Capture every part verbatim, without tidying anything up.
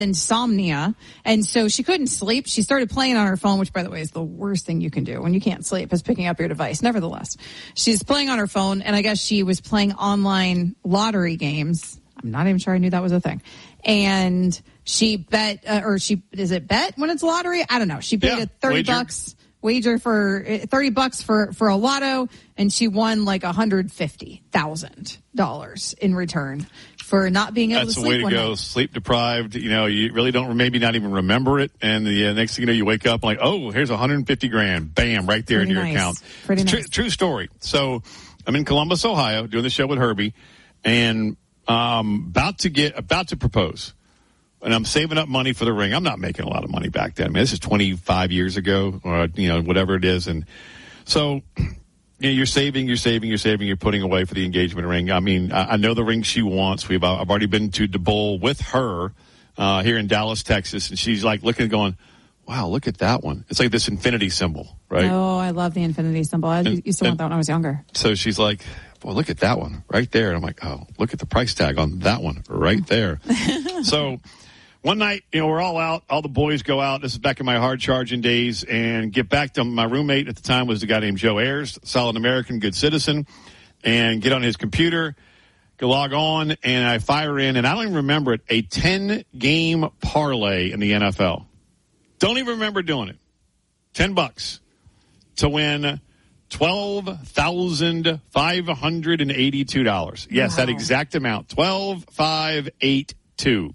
insomnia, and so she couldn't sleep. She started playing on her phone, which, by the way, is the worst thing you can do when you can't sleep, is picking up your device. Nevertheless, she's playing on her phone, and I guess she was playing online lottery games. I'm not even sure I knew that was a thing. And she bet, uh, or she, is it bet when it's lottery? I don't know. She paid yeah, a thirty wager. bucks wager for thirty bucks for, for a lotto, and she won like one hundred fifty thousand dollars in return for not being able That's to the way sleep to one go. night. Sleep deprived. You know, you really don't maybe not even remember it. And the uh, next thing you know, you wake up like, oh, here's one hundred fifty grand. Bam, right there Pretty in your nice. account. Pretty It's nice. Tr- true story. So I'm in Columbus, Ohio, doing the show with Herbie, and um, about to get about to propose. And I'm saving up money for the ring. I'm not making a lot of money back then. I mean, this is twenty-five years ago, or you know, whatever it is. And so, you know, you're saving, you're saving, you're saving, you're putting away for the engagement ring. I mean, I, I know the ring she wants. We've I've already been to DeBowl with her uh, here in Dallas, Texas, and she's like looking, going, "Wow, look at that one! It's like this infinity symbol, right?" Oh, I love the infinity symbol. I And- used to want and- that when I was younger. So she's like, "Boy, look at that one right there." And I'm like, "Oh, look at the price tag on that one right there." So. One night, you know, we're all out. All the boys go out. This is back in my hard charging days, and get back to my roommate at the time was the guy named Joe Ayers, solid American, good citizen, and get on his computer, go log on, and I fire in, and I don't even remember it, a ten-game parlay in the N F L. Don't even remember doing it. Ten bucks to win twelve thousand five hundred eighty-two dollars. Yes, Wow. that exact amount, twelve thousand five hundred eighty-two.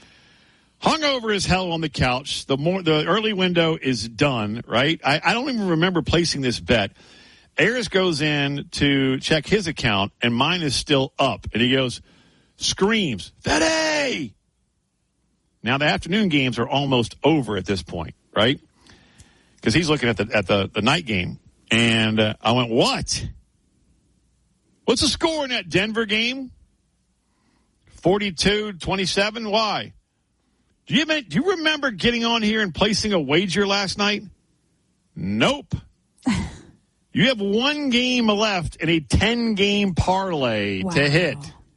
Hungover as hell on the couch. The more the early window is done, right? I, I don't even remember placing this bet. Ayers goes in to check his account, and mine is still up. And he goes, screams, Fede! Now, the afternoon games are almost over at this point, right? Because he's looking at the at the, the night game. And uh, I went, what? What's the score in that Denver game? forty-two twenty-seven? Why? Do you, do you remember getting on here and placing a wager last night? Nope. You have one game left in a ten-game parlay Wow. to hit.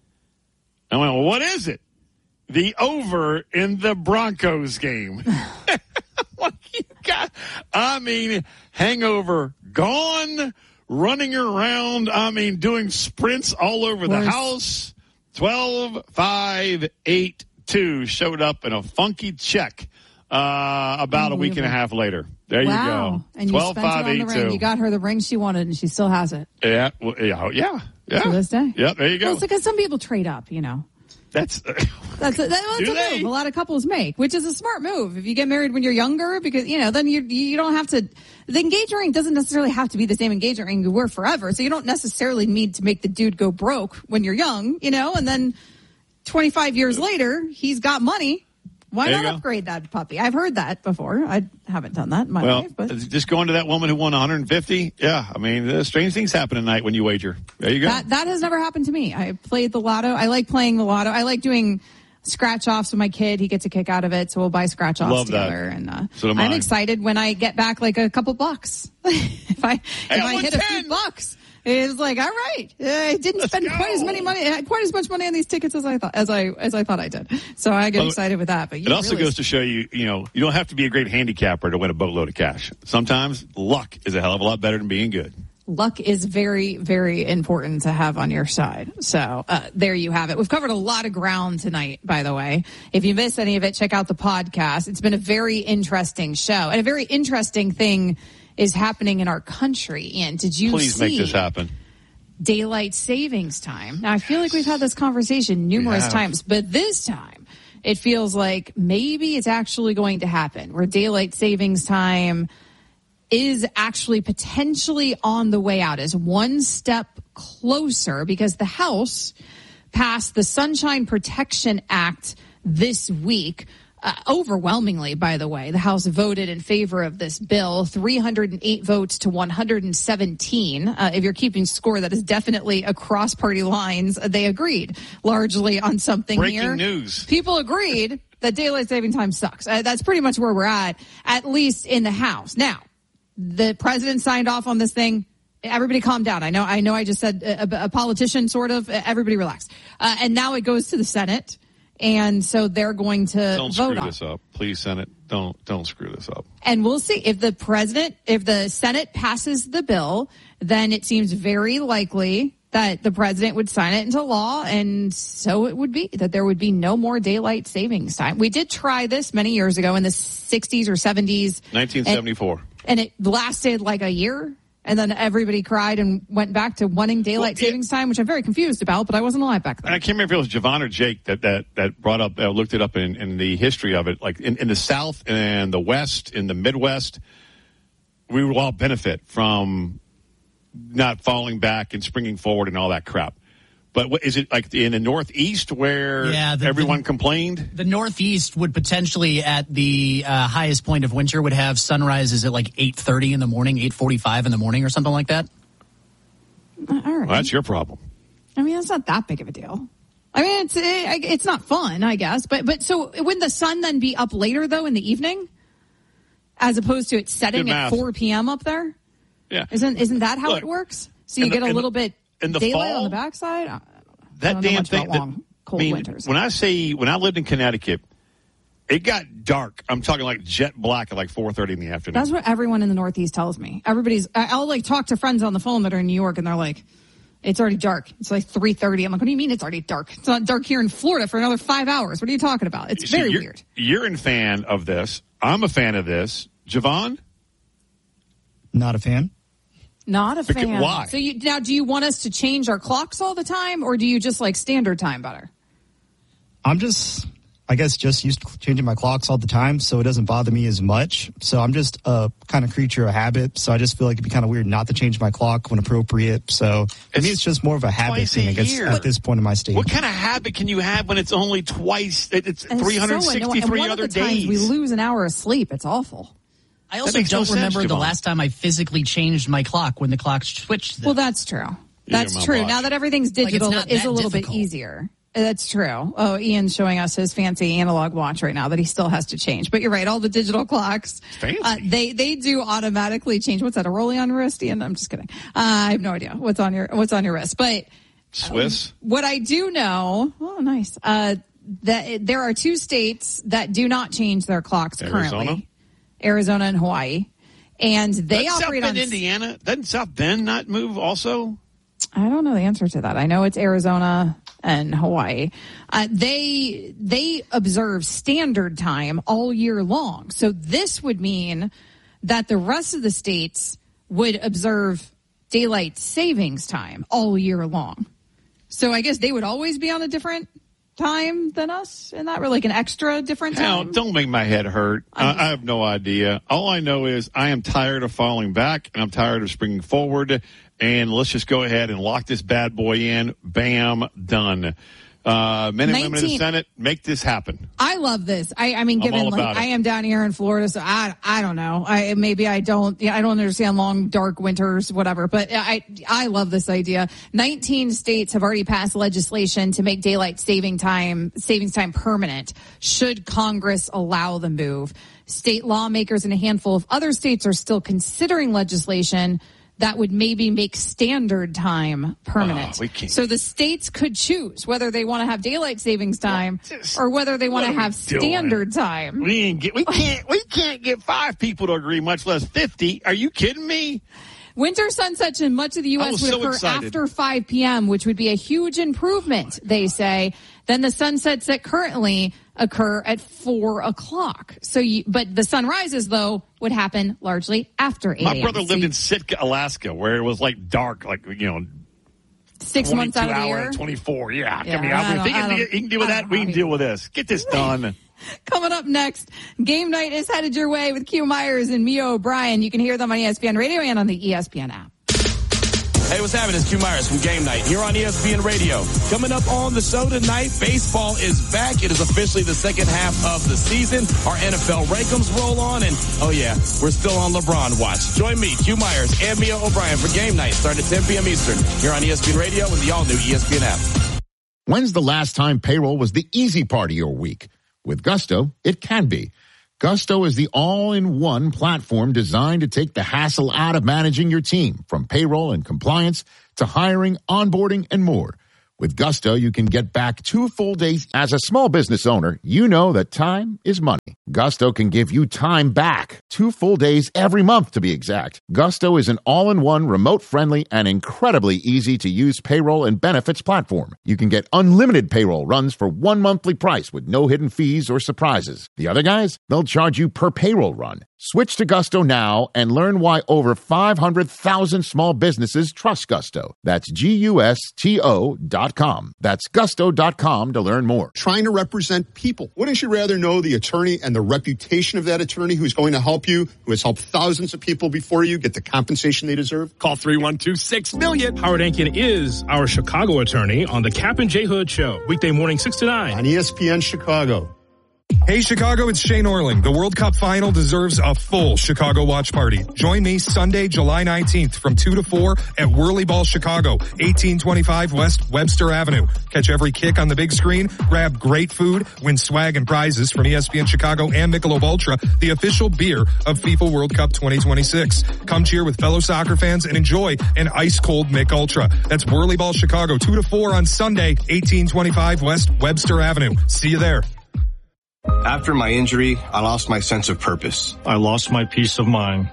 I went, well, what is it? The over in the Broncos game. What you got? I mean, hangover gone, running around, I mean, doing sprints all over the house. twelve five eight two showed up in a funky check uh, about a week and a half later. There wow. you go. And you spent it on the ring. You got her the ring she wanted, and she still has it. Yeah, well, yeah, yeah, yeah. To this day. Yeah, there you go. Well, it's because some people trade up, you know. That's uh, that's a, that's Do a they? move a lot of couples make, which is a smart move. If you get married when you're younger, because you know, then you you don't have to. The engagement ring doesn't necessarily have to be the same engagement ring you were forever, so you don't necessarily need to make the dude go broke when you're young, you know, and then twenty-five years later, he's got money. Why There you not go. upgrade that puppy? I've heard that before. I haven't done that in my well, life, but just going to that woman who won one hundred fifty. Yeah, I mean, uh, strange things happen at night when you wager. There you go. that that has never happened to me. I played the lotto. I like playing the lotto. I like doing scratch offs with my kid. He gets a kick out of it, so we'll buy scratch offs Love that. together. And uh, So do I'm mine. excited when I get back like a couple bucks. if I Hey, if I I won hit a ten. few bucks, it's like all right. I didn't Let's spend go. quite as many money, quite as much money on these tickets as I thought as I as I thought I did. So I get Well, excited with that. But you It also really goes to show you, you know, you don't have to be a great handicapper to win a boatload of cash. Sometimes luck is a hell of a lot better than being good. luck is very, very important to have on your side. So uh, there you have it. We've covered a lot of ground tonight, by the way. If you missed any of it, check out the podcast. It's been a very interesting show. And a very interesting thing is happening in our country. Ian, did you Please see make this happen. daylight savings time? Now, I feel like we've had this conversation numerous have. times, but this time it feels like maybe it's actually going to happen, where daylight savings time is actually potentially on the way out, is one step closer, because the House passed the Sunshine Protection Act this week. Uh, overwhelmingly, by the way, the House voted in favor of this bill, three hundred eight votes to one hundred seventeen. Uh, if you're keeping score, that is definitely across party lines. They agreed largely on something Breaking here. news. People agreed that daylight saving time sucks. Uh, that's pretty much where we're at, at least in the House. Now, the president signed off on this thing. Everybody calm down. I know, I know I just said a, a politician, sort of. Everybody relax. Uh, and now it goes to the Senate. And so they're going to don't vote screw on this up. Please, Senate, don't don't screw this up. And we'll see if the president, if the Senate passes the bill, then it seems very likely that the president would sign it into law, and so it would be that there would be no more daylight savings time. We did try this many years ago in the sixties or seventies. nineteen seventy-four. And, and it lasted like a year, and then everybody cried and went back to wanting daylight well, savings yeah. time, which I'm very confused about, but I wasn't alive back then. I can't remember if it was Javon or Jake that that, that brought up, uh, looked it up in, in the history of it. Like in, in the South and the West, in the Midwest, we would all benefit from not falling back and springing forward and all that crap. But what, is it like in the Northeast where yeah, the, everyone the, complained? The Northeast would potentially, at the uh, highest point of winter, would have sunrises at like eight thirty in the morning, eight forty-five in the morning or something like that. All right. Well, that's your problem. I mean, it's not that big of a deal. I mean, it's it, it's not fun, I guess. But but so wouldn't the sun then be up later, though, in the evening? As opposed to it setting at four p.m. up there? Yeah. Isn't isn't that how Look, it works? So you the, get a little bit in the daylight fall, on the backside? I that damn thing. Long, that, cold I mean, winters. When I say, when I lived in Connecticut, it got dark. I'm talking like jet black at like four thirty in the afternoon. That's what everyone in the Northeast tells me. Everybody's, I'll like talk to friends on the phone that are in New York and they're like, it's already dark. It's like three thirty. I'm like, what do you mean it's already dark? It's not dark here in Florida for another five hours. What are you talking about? It's See, very you're, weird. You're a fan of this. I'm a fan of this. Javon? Not a fan. Not a fan. Because, why? So you, now, do you want us to change our clocks all the time, or do you just like standard time better? I'm just, I guess, just used to changing my clocks all the time, so it doesn't bother me as much. So I'm just a kind of creature of habit. So I just feel like it'd be kind of weird not to change my clock when appropriate. So for it's me, it's just more of a habit thing, I guess, year. at this point in my stage. What kind of habit can you have when it's only twice? It's and three hundred sixty-three so one other of the times days. we lose an hour of sleep. It's awful. I also don't no remember sense, the Javon. last time I physically changed my clock when the clock switched. Them. Well, that's true. That's Yeah, true. watch. Now that everything's digital, like it is a little difficult. bit easier. That's true. Oh, Ian's showing us his fancy analog watch right now that he still has to change. But you're right. All the digital clocks, fancy. Uh, they they do automatically change. What's that? A Rollie on your wrist, Ian? I'm just kidding. Uh, I have no idea what's on your what's on your wrist. But Swiss. Um, what I do know, oh, nice. Uh, that there are two states that do not change their clocks Arizona? currently: Arizona and Hawaii. And they Doesn't operate South on Bend, Indiana. Doesn't South Bend not move also? I don't know the answer to that. I know it's Arizona and Hawaii. Uh, they they observe standard time all year long. So this would mean that the rest of the states would observe daylight savings time all year long. So I guess they would always be on a different time than us in that, or like an extra different time. Hell, don't make my head hurt. I, I have no idea. All I know is I am tired of falling back, and I'm tired of springing forward. And let's just go ahead and lock this bad boy in. Bam, done. Uh, men and women in the Senate, make this happen. I love this. I, I mean, I'm given all like about it. I am down here in Florida, so I I don't know. I maybe I don't. Yeah, I don't understand long dark winters, whatever. But I I love this idea. nineteen states have already passed legislation to make daylight saving time savings time permanent. Should Congress allow the move? State lawmakers in a handful of other states are still considering legislation that would maybe make standard time permanent. Oh, we can't. So the states could choose whether they want to have daylight savings time Just, or whether they want to what are we have standard doing? time. We ain't get. We can't. We can't get five people to agree, much less fifty. Are you kidding me? Winter sunsets in much of the U I S was would so occur excited. after five p.m., which would be a huge improvement, they say, than the sunsets that currently occur at four o'clock. So, you, but the sunrises, though, would happen largely after eight a.m. My brother So lived you, in Sitka, Alaska, where it was like dark, like, you know, six months out of the hour, year. twenty-four. Yeah, Yeah, I mean, I if don't- he I can, don't- he can deal with I that. don't We know. can deal with this. Get this done. Coming up next, Game Night is headed your way with Q Myers and Mia O'Brien. You can hear them on E S P N Radio and on the E S P N app. Hey, what's happening? It's Q Myers from Game Night here on E S P N Radio. Coming up on the show tonight, baseball is back. It is officially the second half of the season. Our N F L rankings roll on, and oh yeah, we're still on LeBron watch. Join me, Q Myers, and Mia O'Brien for Game Night, starting at ten p.m. Eastern here on E S P N Radio and the all-new E S P N app. When's the last time payroll was the easy part of your week? With Gusto, it can be. Gusto is the all-in-one platform designed to take the hassle out of managing your team, from payroll and compliance to hiring, onboarding, and more. With Gusto, you can get back two full days. As a small business owner, you know that time is money. Gusto can give you time back. Two full days every month, to be exact. Gusto is an all-in-one, remote-friendly, and incredibly easy-to-use payroll and benefits platform. You can get unlimited payroll runs for one monthly price with no hidden fees or surprises. The other guys, they'll charge you per payroll run. Switch to Gusto now and learn why over five hundred thousand small businesses trust Gusto. That's G U S T O dot com. That's gusto dot com to learn more. Trying to represent people. Wouldn't you rather know the attorney and the reputation of that attorney who's going to help you, who has helped thousands of people before you get the compensation they deserve? Call three one two, six million. Howard Ankin is our Chicago attorney on the Cap and J Hood Show. Weekday morning, six to nine. On E S P N Chicago. Hey Chicago, it's Shane Orling. The World Cup final deserves a full Chicago watch party. Join me Sunday, July nineteenth from two to four at Whirly Ball Chicago, eighteen twenty-five West Webster Avenue. Catch every kick on the big screen, grab great food, win swag and prizes from E S P N Chicago and Michelob Ultra, the official beer of FIFA World Cup twenty twenty-six. Come cheer with fellow soccer fans and enjoy an ice-cold Mich Ultra. That's Whirly Ball Chicago, two to four on Sunday, eighteen twenty-five West Webster Avenue. See you there. After my injury, I lost my sense of purpose. I lost my peace of mind.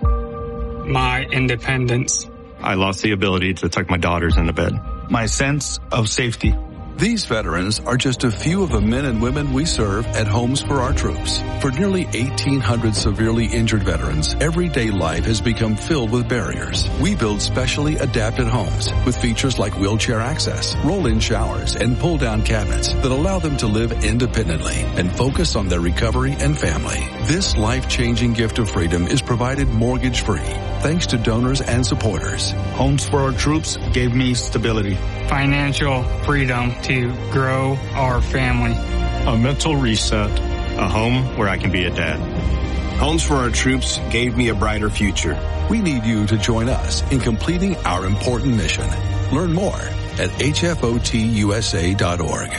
My independence. I lost the ability to tuck my daughters into bed. My sense of safety. These veterans are just a few of the men and women we serve at Homes for Our Troops. For nearly eighteen hundred severely injured veterans, everyday life has become filled with barriers. We build specially adapted homes with features like wheelchair access, roll-in showers, and pull-down cabinets that allow them to live independently and focus on their recovery and family. This life-changing gift of freedom is provided mortgage-free, thanks to donors and supporters. Homes for Our Troops gave me stability, financial freedom to grow our family, a mental reset, a home where I can be a dad. Homes for Our Troops gave me a brighter future. We need you to join us in completing our important mission. Learn more at H F O T U S A dot org.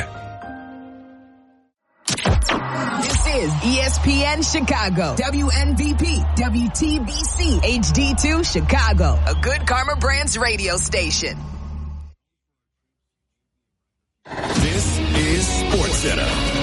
This is E S P N Chicago, W N V P, W T B C, H D two Chicago, a Good Karma Brands radio station. This is SportsCenter.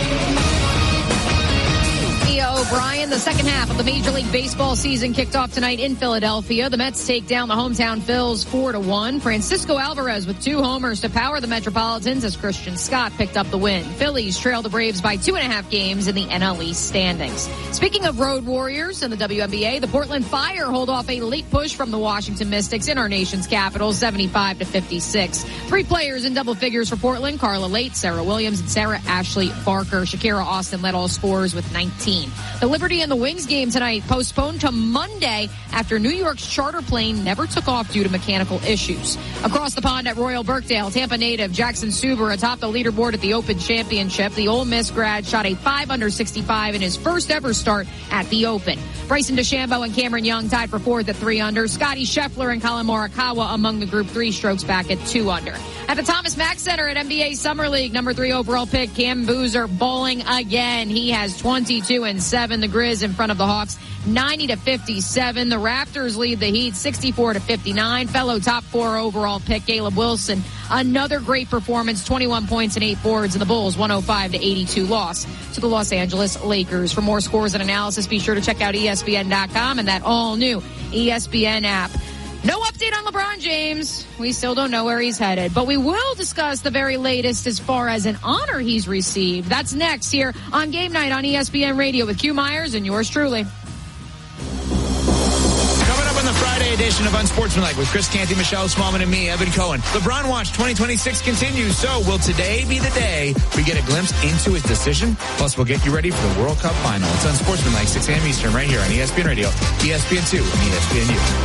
Mia O'Brien, the second half of the Major League Baseball season kicked off tonight in Philadelphia. The Mets take down the hometown Phils four to one. Francisco Alvarez with two homers to power the Metropolitans as Christian Scott picked up the win. Phillies trail the Braves by two and a half games in the N L East standings. Speaking of road warriors in the W N B A, the Portland Fire hold off a late push from the Washington Mystics in our nation's capital, seventy-five to fifty-six. Three players in double figures for Portland: Carla Late, Sarah Williams, and Sarah Ashley Barker. Shakira Austin led all scorers with nineteen. The Liberty and the Wings game tonight postponed to Monday after New York's charter plane never took off due to mechanical issues. Across the pond at Royal Birkdale, Tampa native Jackson Suber atop the leaderboard at the Open Championship. The Ole Miss grad shot a five under sixty-five in his first ever start at the Open. Bryson DeChambeau and Cameron Young tied for fourth at three under. Scotty Scheffler and Colin Morikawa among the group three strokes back at two under. At the Thomas Mack Center at N B A Summer League, number three overall pick Cam Boozer bowling again. He has twenty-two and seven. The Grizz in front of the Hawks, ninety to fifty-seven. The Raptors lead the Heat, sixty-four to fifty-nine. Fellow top four overall pick Caleb Wilson, another great performance, twenty-one points and eight boards. And the Bulls, one oh five to eighty-two loss to the Los Angeles Lakers. For more scores and analysis, be sure to check out E S P N dot com and that all new E S P N app. No update on LeBron James. We still don't know where he's headed, but we will discuss the very latest as far as an honor he's received. That's next here on Game Night on E S P N Radio with Q Myers and yours truly. Coming up on the Friday edition of Unsportsmanlike with Chris Canty, Michelle Smallman, and me, Evan Cohen. LeBron Watch twenty twenty-six continues. So will today be the day we get a glimpse into his decision? Plus, we'll get you ready for the World Cup final. It's Unsportsmanlike, six a.m. Eastern, right here on E S P N Radio, E S P N two, and E S P N U.